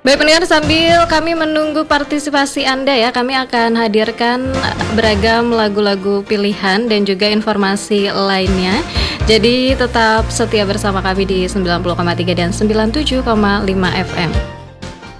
Baik pendengar, sambil kami menunggu partisipasi Anda ya, kami akan hadirkan beragam lagu-lagu pilihan dan juga informasi lainnya. Jadi tetap setia bersama kami di 90,3 dan 97,5 FM.